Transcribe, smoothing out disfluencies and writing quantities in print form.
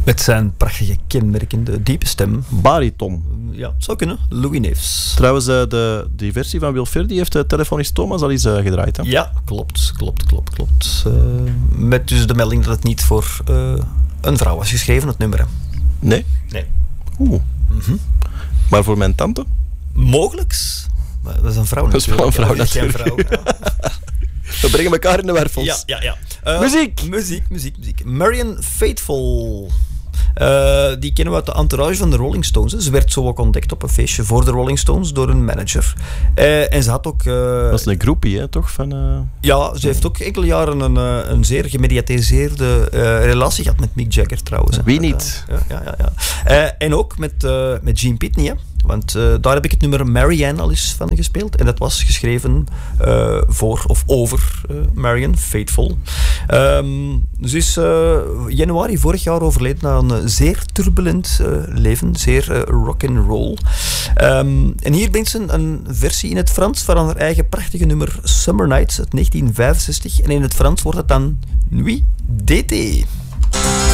Met zijn prachtige, kenmerkende, diepe stem. Bariton. Ja, zou kunnen. Louis Neefs. Trouwens, die versie van Wilfredi heeft telefonist Thomas al eens gedraaid. Hè? Ja, klopt. Met dus de melding dat het niet voor een vrouw was geschreven, het nummer. Hè. Nee? Nee. Oeh. Mm-hmm. Maar voor mijn tante? Mogelijks. Maar dat is een vrouw natuurlijk. Dat is wel een vrouw natuurlijk. Ja. We brengen elkaar in de wervels. Ja. Muziek. Marianne Faithfull. Die kennen we uit de entourage van de Rolling Stones. Hè. Ze werd zo ook ontdekt op een feestje voor de Rolling Stones door een manager. En ze had ook... dat is een groepie, hè, toch? Ja, ze heeft ook enkele jaren een zeer gemediatiseerde relatie gehad met Mick Jagger, trouwens. Hè. Wie niet? Ja. En ook met Gene Pitney, hè. Want daar heb ik het nummer Marianne al eens van gespeeld. En dat was geschreven voor of over Marianne Faithfull. Ze is januari vorig jaar overleden na een zeer turbulent leven. Zeer rock'n'roll. En hier brengt ze een versie in het Frans van haar eigen prachtige nummer Summer Nights uit 1965. En in het Frans wordt het dan Nuit d'été.